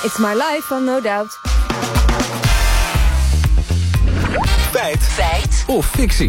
It's My Life van No Doubt. Feit of fictie?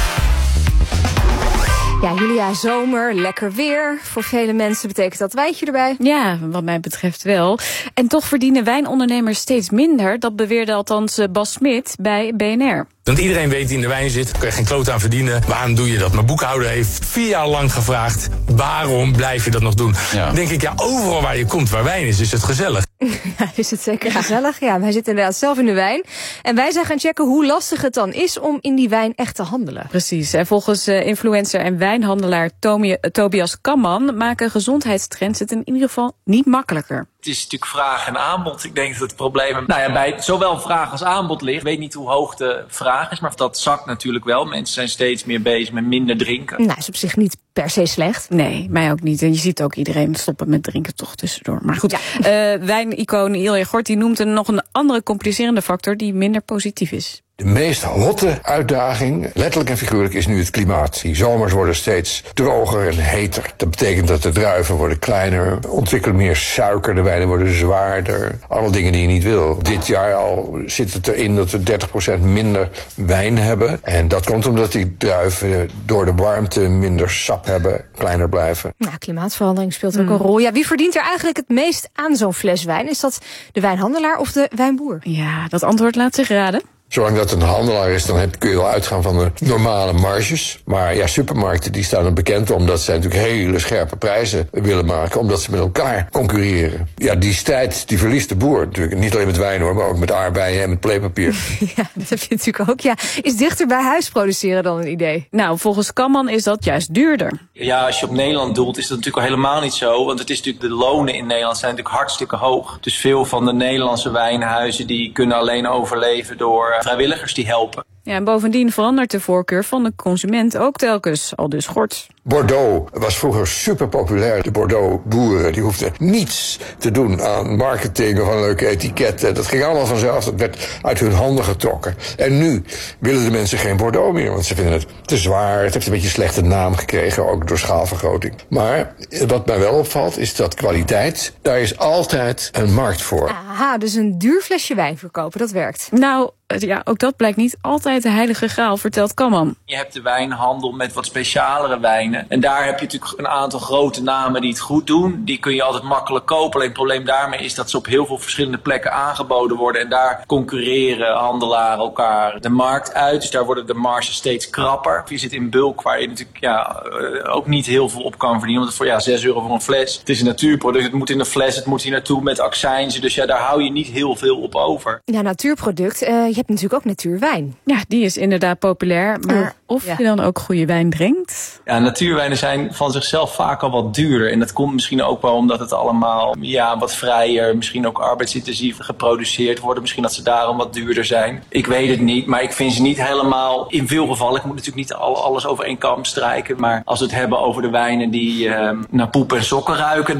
Ja, Julia, zomer, lekker weer. Voor vele mensen betekent dat wijntje erbij. Ja, wat mij betreft wel. En toch verdienen wijnondernemers steeds minder. Dat beweerde althans Bas Smit bij BNR. Want iedereen weet die in de wijn zit, kan je geen kloot aan verdienen. Waarom doe je dat? Mijn boekhouder heeft 4 jaar lang gevraagd, waarom blijf je dat nog doen? Ja. Dan denk ik, ja, overal waar je komt, waar wijn is het gezellig. Ja, is het zeker gezellig. Ja, wij zitten inderdaad zelf in de wijn. En wij zijn gaan checken hoe lastig het dan is om in die wijn echt te handelen. Precies. En volgens influencer en wijnhandelaar Tobias Kamman maken gezondheidstrends het in ieder geval niet makkelijker. Het is natuurlijk vraag en aanbod. Ik denk dat het probleem bij zowel vraag als aanbod ligt. Ik weet niet hoe hoog de vraag is, maar dat zakt natuurlijk wel. Mensen zijn steeds meer bezig met minder drinken. Nou, is op zich niet per se slecht. Nee, mij ook niet. En je ziet ook iedereen stoppen met drinken toch tussendoor. Maar goed, ja. Wijnicoon Ilja Gort die noemt er nog een andere complicerende factor die minder positief is. De meest hotte uitdaging, letterlijk en figuurlijk, is nu het klimaat. Die zomers worden steeds droger en heter. Dat betekent dat de druiven worden kleiner, ontwikkelen meer suiker, de wijnen worden zwaarder. Alle dingen die je niet wil. Dit jaar al zit het erin dat we 30% minder wijn hebben. En dat komt omdat die druiven door de warmte minder sap hebben, kleiner blijven. Nou, klimaatverandering speelt ook een rol. Ja, wie verdient er eigenlijk het meest aan zo'n fles wijn? Is dat de wijnhandelaar of de wijnboer? Ja, dat antwoord laat zich raden. Zolang dat een handelaar is, dan kun je wel uitgaan van de normale marges. Maar ja, supermarkten die staan er bekend omdat zij natuurlijk hele scherpe prijzen willen maken, omdat ze met elkaar concurreren. Ja, die strijd die verliest de boer natuurlijk. Niet alleen met wijn hoor, maar ook met aardbeien en met kleepapier. Ja, dat heb je natuurlijk ook. Ja, is dichter bij huis produceren dan een idee? Nou, volgens Kamman is dat juist duurder. Ja, als je op Nederland doelt is dat natuurlijk al helemaal niet zo. Want het is natuurlijk, de lonen in Nederland zijn natuurlijk hartstikke hoog. Dus veel van de Nederlandse wijnhuizen die kunnen alleen overleven door vrijwilligers die helpen. Ja, en bovendien verandert de voorkeur van de consument ook telkens, aldus Gort. Bordeaux was vroeger super populair. De Bordeaux-boeren die hoefden niets te doen aan marketing of aan leuke etiketten. Dat ging allemaal vanzelf. Dat werd uit hun handen getrokken. En nu willen de mensen geen Bordeaux meer, want ze vinden het te zwaar. Het heeft een beetje een slechte naam gekregen, ook door schaalvergroting. Maar wat mij wel opvalt is dat kwaliteit, daar is altijd een markt voor. Aha, dus een duur flesje wijn verkopen, dat werkt. Nou, ja, ook dat blijkt niet altijd de heilige graal, vertelt Kamman. Je hebt de wijnhandel met wat specialere wijnen. En daar heb je natuurlijk een aantal grote namen die het goed doen. Die kun je altijd makkelijk kopen. Alleen het probleem daarmee is dat ze op heel veel verschillende plekken aangeboden worden. En daar concurreren handelaren elkaar de markt uit. Dus daar worden de marges steeds krapper. Je zit in bulk waar je natuurlijk ook niet heel veel op kan verdienen. Want voor €6 voor een fles. Het is een natuurproduct. Het moet in een fles. Het moet hier naartoe met accijnzen. Dus ja, daar hou je niet heel veel op over. Ja, natuurproduct. Je hebt natuurlijk ook natuurwijn. Ja, die is inderdaad populair. Maar of je dan ook goede wijn drinkt? Ja, natuurwijnen zijn van zichzelf vaak al wat duurder. En dat komt misschien ook wel omdat het allemaal wat vrijer, misschien ook arbeidsintensief geproduceerd worden. Misschien dat ze daarom wat duurder zijn. Ik weet het niet, maar ik vind ze niet helemaal, in veel gevallen, ik moet natuurlijk niet alles over één kam strijken. Maar als we het hebben over de wijnen die naar poep en sokken ruiken,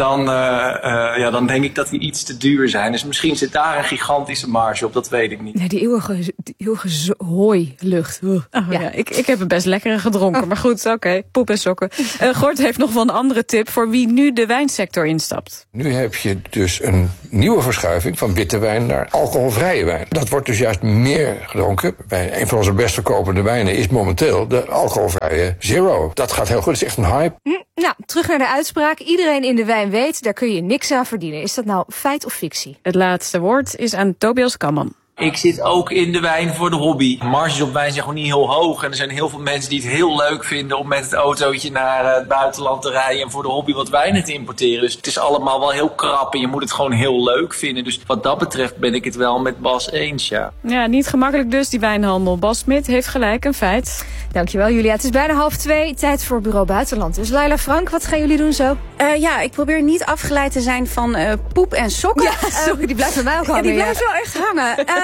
dan denk ik dat die iets te duur zijn. Dus misschien zit daar een gigantische marge op, dat weet ik niet. Nee, die eeuwige hooilucht. Ja, ik heb een best lekkere gedronken, maar goed, oké, poep en sokken. Gort heeft nog wel een andere tip voor wie nu de wijnsector instapt. Nu heb je dus een nieuwe verschuiving van witte wijn naar alcoholvrije wijn. Dat wordt dus juist meer gedronken. Een van onze best verkopende wijnen is momenteel de alcoholvrije Zero. Dat gaat heel goed, het is echt een hype. Nou, terug naar de uitspraak. Iedereen in de wijn weet, daar kun je niks aan verdienen. Is dat nou feit of fictie? Het laatste woord is aan Tobias Kamman. Ik zit ook in de wijn voor de hobby. Marges op wijn zijn gewoon niet heel hoog. En er zijn heel veel mensen die het heel leuk vinden om met het autootje naar het buitenland te rijden en voor de hobby wat wijnen te importeren. Dus het is allemaal wel heel krap en je moet het gewoon heel leuk vinden. Dus wat dat betreft ben ik het wel met Bas eens, ja. Ja, niet gemakkelijk dus, die wijnhandel. Bas Smit heeft gelijk, een feit. Dankjewel, Julia. Het is bijna 1:30. Tijd voor Bureau Buitenland. Dus Laila, Frank, wat gaan jullie doen zo? Ik probeer niet afgeleid te zijn van poep en sokken. Ja, sorry, die blijft bij mij ook hangen. Ja, die blijft wel echt hangen.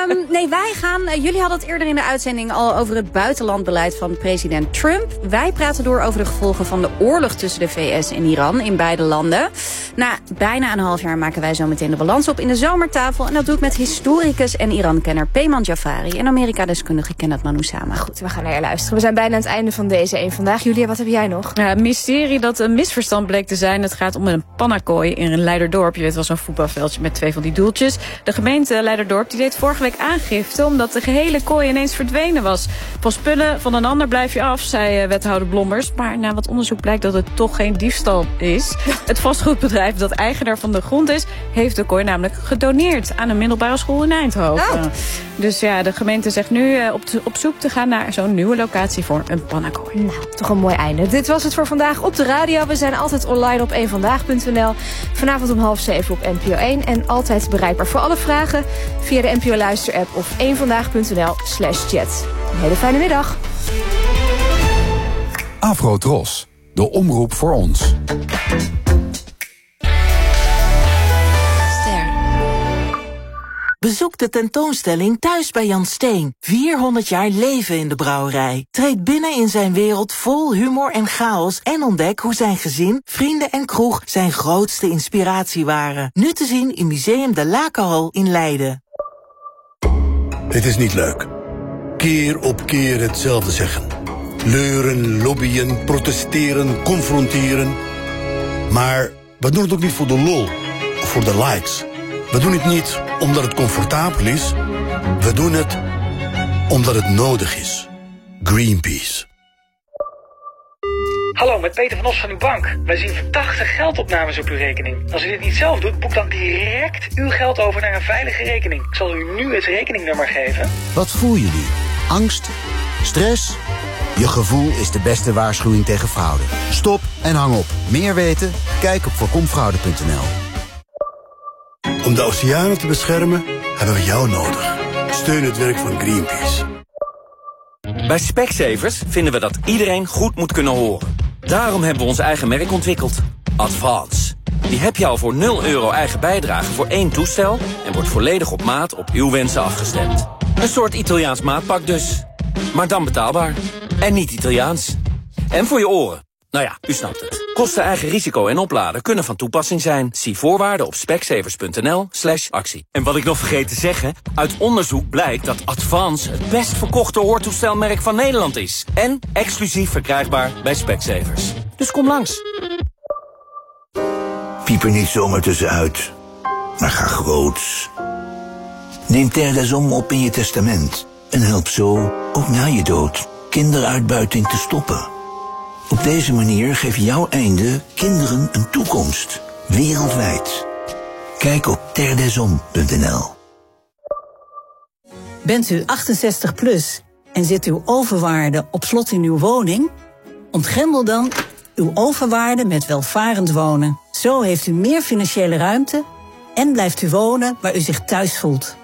Nee, wij gaan... jullie hadden het eerder in de uitzending al over het buitenlandbeleid van president Trump. Wij praten door over de gevolgen van de oorlog tussen de VS en Iran in beide landen. Na bijna een half jaar maken wij zo meteen de balans op in de zomertafel. En dat doe ik met historicus en Iran-kenner Peyman Jafari en Amerika-deskundige Kenneth Manoussama. Goed, we gaan naar je luisteren. We zijn bijna aan het einde van deze Eén Vandaag. Julia, wat heb jij nog? Ja, een mysterie dat een misverstand bleek te zijn. Het gaat om een pannakooi in een Leiderdorp. Je weet wel, zo'n voetbalveldje met 2 van die doeltjes. De gemeente Leiderdorp die deed vorige week aangifte omdat de gehele kooi ineens verdwenen was. Van spullen van een ander blijf je af, zei wethouder Blommers. Maar na wat onderzoek blijkt dat het toch geen diefstal is. Het vastgoedbedrijf dat eigenaar van de grond is, heeft de kooi namelijk gedoneerd aan een middelbare school in Eindhoven. Oh. Dus ja, de gemeente zegt nu op zoek te gaan naar zo'n nieuwe locatie voor een pannakooi. Nou, toch een mooi einde. Dit was het voor vandaag op de radio. We zijn altijd online op eenvandaag.nl. Vanavond om 6:30 op NPO 1. En altijd bereikbaar voor alle vragen via de NPO Luister-app of eenvandaag.nl/chat. Een hele fijne middag. Afro-Tros, de omroep voor ons. Bezoek de tentoonstelling Thuis bij Jan Steen. 400 jaar leven in de brouwerij. Treed binnen in zijn wereld vol humor en chaos en ontdek hoe zijn gezin, vrienden en kroeg zijn grootste inspiratie waren. Nu te zien in Museum de Lakenhal in Leiden. Het is niet leuk. Keer op keer hetzelfde zeggen. Leuren, lobbyen, protesteren, confronteren. Maar we doen het ook niet voor de lol of voor de likes. We doen het niet omdat het comfortabel is. We doen het omdat het nodig is. Greenpeace. Hallo, met Peter van Os van uw bank. Wij zien verdachte geldopnames op uw rekening. Als u dit niet zelf doet, boek dan direct uw geld over naar een veilige rekening. Ik zal u nu het rekeningnummer geven. Wat voelen jullie? Angst? Stress? Je gevoel is de beste waarschuwing tegen fraude. Stop en hang op. Meer weten? Kijk op voorkomfraude.nl. Om de oceanen te beschermen hebben we jou nodig. Steun het werk van Greenpeace. Bij Specsavers vinden we dat iedereen goed moet kunnen horen. Daarom hebben we ons eigen merk ontwikkeld. Advance. Die heb je al voor €0 eigen bijdrage voor 1 toestel en wordt volledig op maat op uw wensen afgestemd. Een soort Italiaans maatpak dus. Maar dan betaalbaar. En niet Italiaans. En voor je oren. Nou ja, u snapt het. Kosten, eigen risico en opladen kunnen van toepassing zijn. Zie voorwaarden op specsavers.nl/actie. En wat ik nog vergeet te zeggen, uit onderzoek blijkt dat Advance het best verkochte hoortoestelmerk van Nederland is. En exclusief verkrijgbaar bij Specsavers. Dus kom langs. Piep er niet zomaar tussenuit, maar ga groots. Neem Terre des Hommes op in je testament en help zo, ook na je dood, kinderuitbuiting te stoppen. Op deze manier geeft jouw einde kinderen een toekomst. Wereldwijd. Kijk op terredeshommes.nl. Bent u 68 plus en zit uw overwaarde op slot in uw woning? Ontgrendel dan uw overwaarde met welvarend wonen. Zo heeft u meer financiële ruimte en blijft u wonen waar u zich thuis voelt.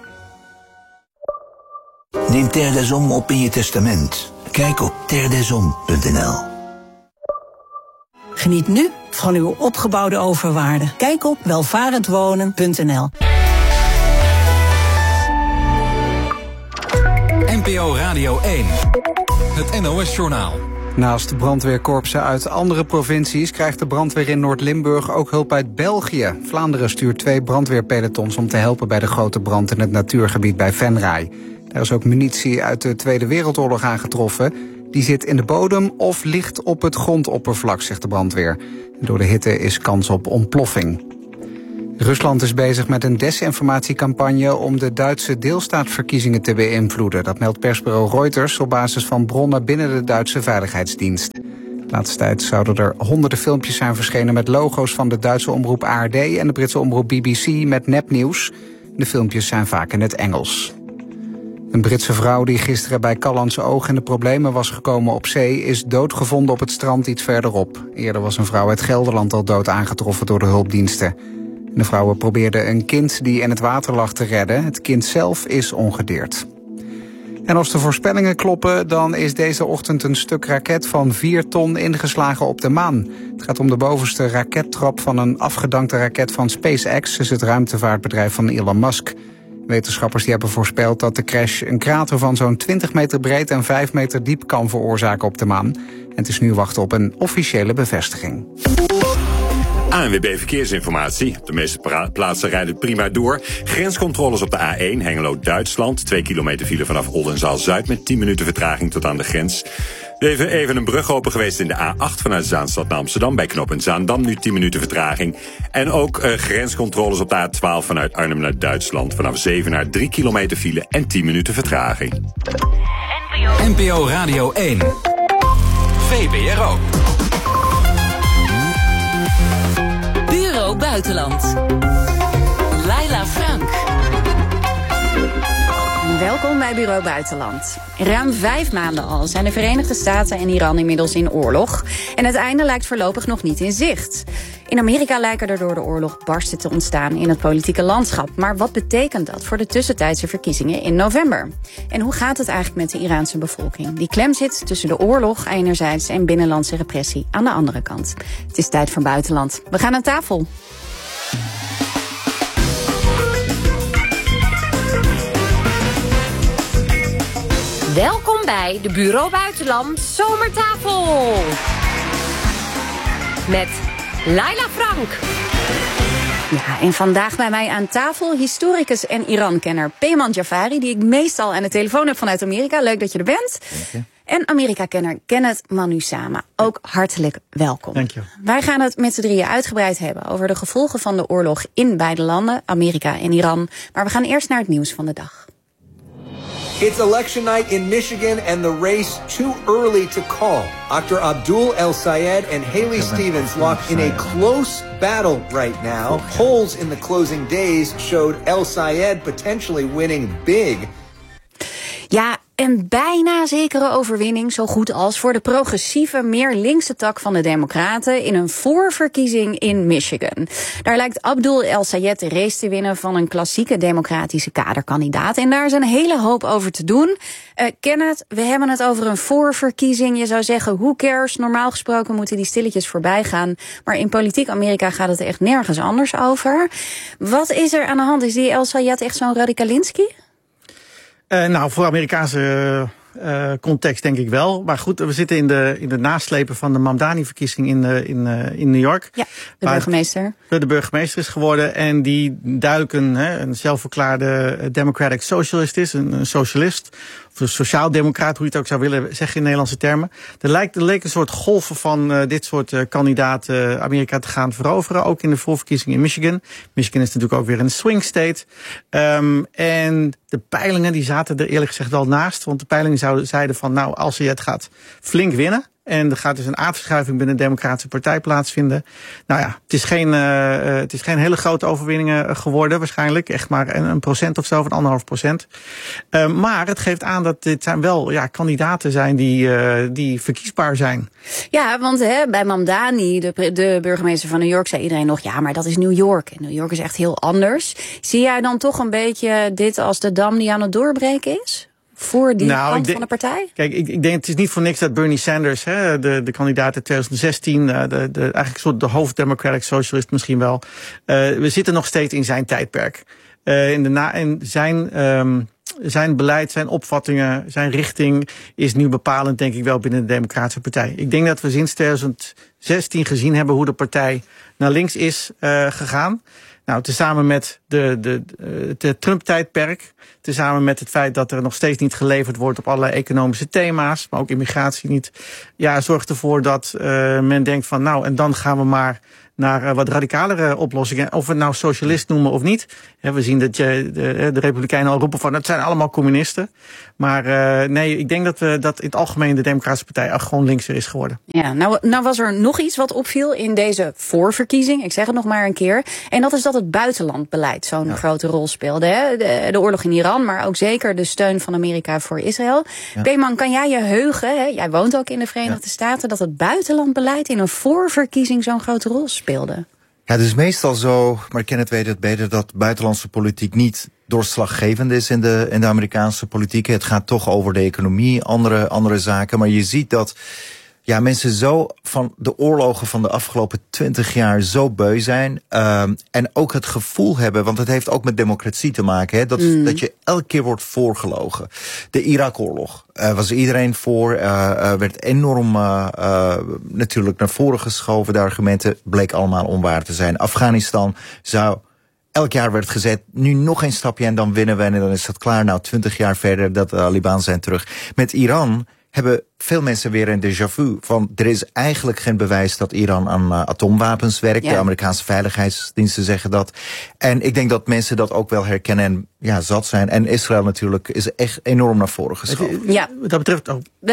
Neem Terre des Hommes op in je testament. Kijk op terredeshommes.nl. Geniet nu van uw opgebouwde overwaarde. Kijk op welvarendwonen.nl. NPO Radio 1. Het NOS-journaal. Naast brandweerkorpsen uit andere provincies krijgt de brandweer in Noord-Limburg ook hulp uit België. Vlaanderen stuurt 2 brandweerpelotons om te helpen bij de grote brand in het natuurgebied bij Venray. Daar is ook munitie uit de Tweede Wereldoorlog aangetroffen. Die zit in de bodem of ligt op het grondoppervlak, zegt de brandweer. Door de hitte is kans op ontploffing. Rusland is bezig met een desinformatiecampagne om de Duitse deelstaatverkiezingen te beïnvloeden. Dat meldt persbureau Reuters op basis van bronnen binnen de Duitse Veiligheidsdienst. De laatste tijd zouden er honderden filmpjes zijn verschenen met logo's van de Duitse omroep ARD en de Britse omroep BBC met nepnieuws. De filmpjes zijn vaak in het Engels. Een Britse vrouw die gisteren bij Callantsoog in de problemen was gekomen op zee is doodgevonden op het strand iets verderop. Eerder was een vrouw uit Gelderland al dood aangetroffen door de hulpdiensten. De vrouwen probeerden een kind die in het water lag te redden. Het kind zelf is ongedeerd. En als de voorspellingen kloppen, dan is deze ochtend een stuk raket van 4 ton ingeslagen op de maan. Het gaat om de bovenste rakettrap van een afgedankte raket van SpaceX, dus het ruimtevaartbedrijf van Elon Musk. Wetenschappers die hebben voorspeld dat de crash een krater van zo'n 20 meter breed en 5 meter diep kan veroorzaken op de maan. En het is nu wachten op een officiële bevestiging. ANWB Verkeersinformatie. Op de meeste plaatsen rijdt het prima door. Grenscontroles op de A1, Hengelo-Duitsland. 2 kilometer file vanaf Oldenzaal-Zuid met 10 minuten vertraging tot aan de grens. Even een brug open geweest in de A8 vanuit Zaanstad naar Amsterdam. Bij knooppunt Zaandam nu 10 minuten vertraging. En ook grenscontroles op de A12 vanuit Arnhem naar Duitsland. Vanaf Zevenaar 3 kilometer file en 10 minuten vertraging. NPO Radio 1. VPRO. Bureau Buitenland. Laila Frank. Welkom bij Bureau Buitenland. Ruim 5 maanden al zijn de Verenigde Staten en Iran inmiddels in oorlog. En het einde lijkt voorlopig nog niet in zicht. In Amerika lijken er door de oorlog barsten te ontstaan in het politieke landschap. Maar wat betekent dat voor de tussentijdse verkiezingen in november? En hoe gaat het eigenlijk met de Iraanse bevolking? Die klem zit tussen de oorlog enerzijds en binnenlandse repressie aan de andere kant. Het is tijd voor Buitenland. We gaan aan tafel. Welkom bij de Bureau Buitenland Zomertafel. Met Laila Frank. Ja, en vandaag bij mij aan tafel historicus en Iran-kenner Peyman Jafari, die ik meestal aan de telefoon heb vanuit Amerika. Leuk dat je er bent. En Amerika-kenner Kenneth Manusama. Ook hartelijk welkom. Dank je. Wij gaan het met z'n drieën uitgebreid hebben over de gevolgen van de oorlog in beide landen, Amerika en Iran. Maar we gaan eerst naar het nieuws van de dag. It's election night in Michigan and the race too early to call. Dr. Abdul El-Sayed and Haley Stevens locked in a close battle right now. Polls in the closing days showed El-Sayed potentially winning big. Ja, een bijna zekere overwinning, zo goed als voor de progressieve, meer linkse tak van de Democraten in een voorverkiezing in Michigan. Daar lijkt Abdul El-Sayed de race te winnen van een klassieke democratische kaderkandidaat. En daar is een hele hoop over te doen. Kenneth, we hebben het over een voorverkiezing. Je zou zeggen, who cares? Normaal gesproken moeten die stilletjes voorbij gaan. Maar in politiek Amerika gaat het echt nergens anders over. Wat is er aan de hand? Is die El-Sayed echt zo'n radicalinski? Nou, voor Amerikaanse context denk ik wel. Maar goed, we zitten in de naslepen van de Mamdani-verkiezing in New York. Ja, de burgemeester. De burgemeester is geworden en die duidelijk een zelfverklaarde democratic socialist is. Een socialist. Of een sociaal-democraat, hoe je het ook zou willen zeggen in Nederlandse termen. Er leek een soort golven van dit soort kandidaten Amerika te gaan veroveren. Ook in de voorverkiezing in Michigan. Michigan is natuurlijk ook weer een swing state. En de peilingen die zaten er eerlijk gezegd wel naast. Want de peilingen zeiden van nou, als je het gaat flink winnen. En er gaat dus een aardverschuiving binnen de Democratische Partij plaatsvinden. Nou ja, het is geen hele grote overwinningen geworden waarschijnlijk. Echt maar een procent of zo, van 1,5%. Maar het geeft aan dat dit zijn wel kandidaten zijn die verkiesbaar zijn. Ja, want bij Mamdani, de burgemeester van New York, zei iedereen nog, ja, maar dat is New York. En New York is echt heel anders. Zie jij dan toch een beetje dit als de dam die aan het doorbreken is? Voor die kant van de partij? Kijk, ik denk het is niet voor niks dat Bernie Sanders, de kandidaat in 2016, eigenlijk soort de hoofd-democratic socialist misschien wel. We zitten nog steeds in zijn tijdperk. In zijn beleid, zijn opvattingen, zijn richting is nu bepalend, denk ik wel, binnen de Democratische Partij. Ik denk dat we sinds 2016 gezien hebben hoe de partij naar links is gegaan. Nou, tezamen met het Trump-tijdperk, tezamen met het feit dat er nog steeds niet geleverd wordt op allerlei economische thema's, maar ook immigratie niet, zorgt ervoor dat men denkt van nou, en dan gaan we maar naar wat radicalere oplossingen. Of we het nou socialist noemen of niet. We zien dat de Republikeinen al roepen van het zijn allemaal communisten. Maar nee, ik denk dat in het algemeen de Democratische Partij gewoon linkser is geworden. Ja, nou was er nog iets wat opviel in deze voorverkiezing. Ik zeg het nog maar een keer. En dat is dat het buitenlandbeleid zo'n grote rol speelde. De oorlog in Iran, maar ook zeker de steun van Amerika voor Israël. Ja. Peyman, kan jij je heugen, jij woont ook in de Verenigde Staten, dat het buitenlandbeleid in een voorverkiezing zo'n grote rol speelde? Ja, het is meestal zo, maar Kenneth weet het beter, dat buitenlandse politiek niet doorslaggevend is in de Amerikaanse politiek. Het gaat toch over de economie, andere zaken. Maar je ziet dat mensen zo van de oorlogen van de afgelopen 20 jaar zo beu zijn. En ook het gevoel hebben, want het heeft ook met democratie te maken, hè, dat je elke keer wordt voorgelogen. De Irak-oorlog was iedereen voor, werd enorm natuurlijk naar voren geschoven. De argumenten bleken allemaal onwaar te zijn. Afghanistan zou... Elk jaar werd gezet, nu nog een stapje en dan winnen we en dan is dat klaar. Nou, 20 jaar verder, dat de Taliban zijn terug. Met Iran hebben veel mensen weer een déjà vu van er is eigenlijk geen bewijs dat Iran aan atoomwapens werkt. Ja. De Amerikaanse veiligheidsdiensten zeggen dat. En ik denk dat mensen dat ook wel herkennen en zat zijn. En Israël natuurlijk is echt enorm naar voren geschoven. Ja. Wat dat betreft...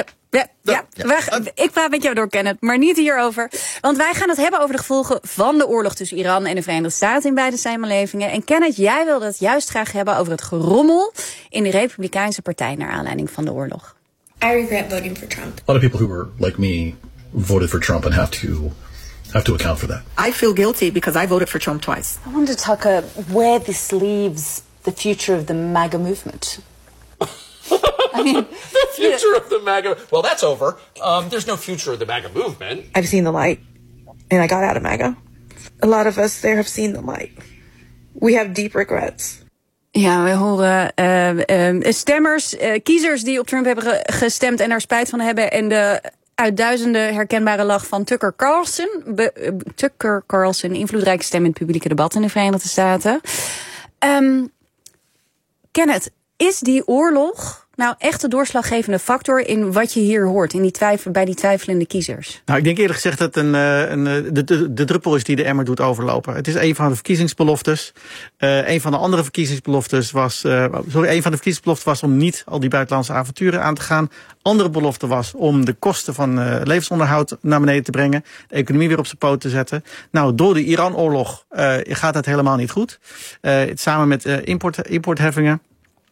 Ik praat met jou door, Kenneth, maar niet hierover. Want wij gaan het hebben over de gevolgen van de oorlog tussen Iran en de Verenigde Staten in beide samenlevingen. En Kenneth, jij wilde het juist graag hebben over het gerommel in de Republikeinse Partij naar aanleiding van de oorlog. I regret voting for Trump. A lot of people who were like me voted for Trump and have to account for that. I feel guilty because I voted for Trump twice. I wonder, Tucker, where this leaves the future of the MAGA movement. I mean, the future of the MAGA. Well, that's over. There's no future of the MAGA movement. I've seen the light, and I got out of MAGA. A lot of us there have seen the light. We have deep regrets. Ja, we horen stemmers, kiezers die op Trump hebben gestemd en daar spijt van hebben. En de uit duizenden herkenbare lach van Tucker Carlson, invloedrijke stem in het publieke debat in de Verenigde Staten. Kenneth, is die oorlog nou echt de doorslaggevende factor in wat je hier hoort, in bij die twijfelende kiezers? Nou, ik denk eerlijk gezegd dat de druppel is die de emmer doet overlopen. Het is een van de verkiezingsbeloftes. Een van de andere verkiezingsbeloftes was om niet al die buitenlandse avonturen aan te gaan. Andere belofte was om de kosten van levensonderhoud naar beneden te brengen. De economie weer op zijn poot te zetten. Nou, door de Iran-oorlog gaat dat helemaal niet goed. Samen met importheffingen.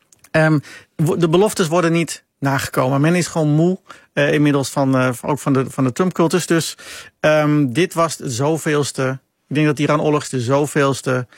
De beloftes worden niet nagekomen. Men is gewoon moe inmiddels ook van de Trump-cultus. Dus dit was de zoveelste. Ik denk dat de Iran-oorlog de zoveelste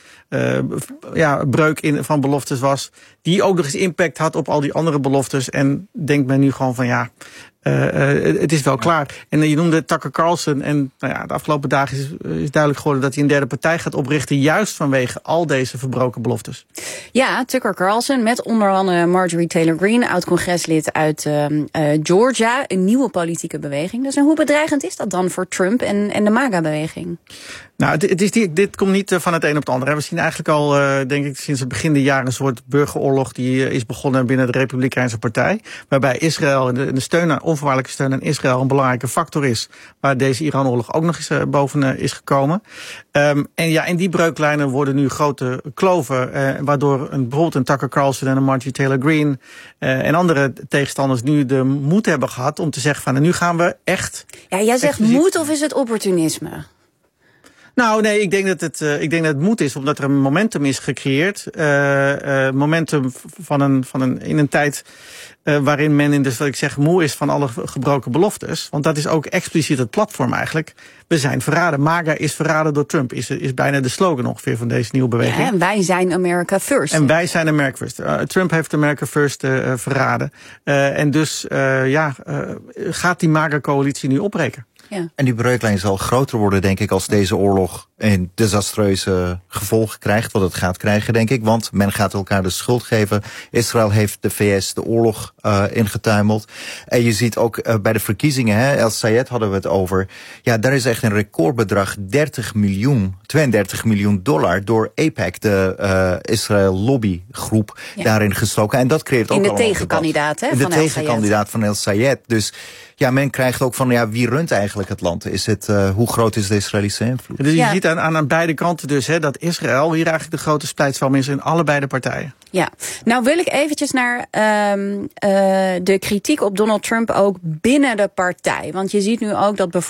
breuk van beloftes was. Die ook nog eens impact had op al die andere beloftes. En denkt men nu gewoon van het is wel klaar. En je noemde Tucker Carlson. En de afgelopen dagen is duidelijk geworden dat hij een derde partij gaat oprichten. Juist vanwege al deze verbroken beloftes. Ja, Tucker Carlson met onder andere Marjorie Taylor Greene, oud-congreslid uit Georgia. Een nieuwe politieke beweging. Dus en hoe bedreigend is dat dan voor Trump en de MAGA-beweging? Nou, dit komt niet van het een op het andere. We zien eigenlijk al, denk ik, sinds het begin der jaren een soort burgeroorlog die is begonnen binnen de Republikeinse Partij. Waarbij Israël en de onvoorwaardelijke steun aan Israël een belangrijke factor is. Waar deze Iran-oorlog ook nog eens boven is gekomen. In die breuklijnen worden nu grote kloven. Waardoor bijvoorbeeld een Tucker Carlson en een Marjorie Taylor Greene en andere tegenstanders nu de moed hebben gehad om te zeggen van nu gaan we echt. Ja, jij zegt moed of is het opportunisme? Nou, nee, ik denk dat het moed is, omdat er een momentum is gecreëerd. Momentum in een tijd waarin men wat ik zeg, moe is van alle gebroken beloftes. Want dat is ook expliciet het platform eigenlijk. We zijn verraden. MAGA is verraden door Trump. Is bijna de slogan ongeveer van deze nieuwe beweging. Ja, en wij zijn America First. En wij zijn America First. Trump heeft America First verraden. En dus gaat die MAGA-coalitie nu opbreken. Ja. En die breuklijn zal groter worden, denk ik, als deze oorlog een desastreuze gevolgen krijgt. Wat het gaat krijgen, denk ik. Want men gaat elkaar de schuld geven. Israël heeft de VS de oorlog ingetuimeld. En je ziet ook bij de verkiezingen, El Sayed hadden we het over. Ja, daar is echt een recordbedrag, $32 miljoen door AIPAC, de Israël lobbygroep, daarin gestoken. En dat creëert ook allemaal in de tegenkandidaat, hè? De tegenkandidaat van El Sayed. Dus ja, men krijgt ook van, wie runt eigenlijk het land? Hoe groot is de Israëlische invloed? Dus je ziet aan beide kanten dus dat Israël hier eigenlijk de grote splijtswam is in allebei de partijen. Ja, nou wil ik eventjes naar de kritiek op Donald Trump ook binnen de partij. Want je ziet nu ook dat bijvoorbeeld